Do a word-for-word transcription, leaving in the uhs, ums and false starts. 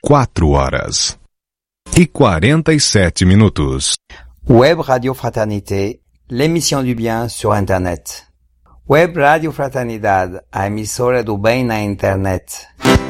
quatro horas e quarenta e sete minutos. Web Radio Fraternité, l'émission du bien sur Internet. Web Radio Fraternidade, a emissora do bem na internet.